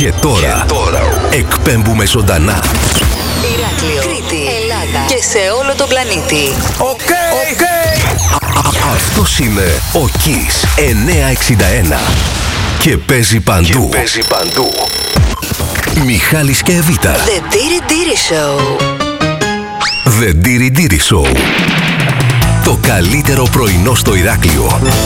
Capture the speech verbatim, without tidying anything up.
Και τώρα, και τώρα εκπέμπουμε ζωντανά. Ηράκλειο, Κρήτη, Ελλάδα και σε όλο τον πλανήτη. Οκ, οκ. Αυτός είναι ο Kiss εννιακόσια εξήντα ένα και παίζει παντού. Και παίζει παντού. Μιχάλης και Εβίτα. The Diri Diri Show. The Diri Diri Show. Το καλύτερο πρωινό στο Ηράκλειο.